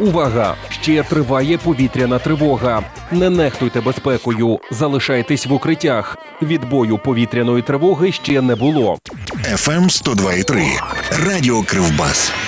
Увага! Ще триває повітряна тривога. Не нехтуйте безпекою, залишайтесь в укриттях. Відбою повітряної тривоги ще не було. FM 102,3. Радіо Кривбас.